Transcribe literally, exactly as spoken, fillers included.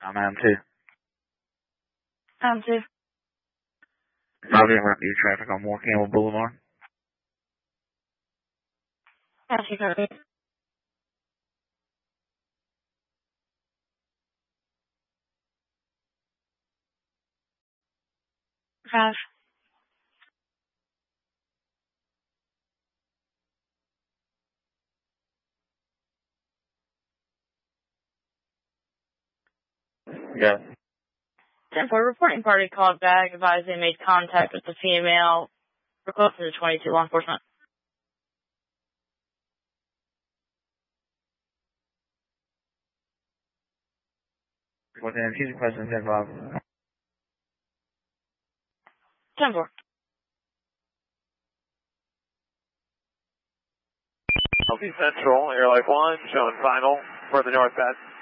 I'm M two. M two. I'll get right to your traffic on Moore Campbell Boulevard. Yes, you got it. Five. Yeah. ten four, reporting party called back, advised they made contact with the female, requested a twenty-two law enforcement. Within, she's requesting ten five. ten four. Healthy Central, Air Life one, showing final for the north pass.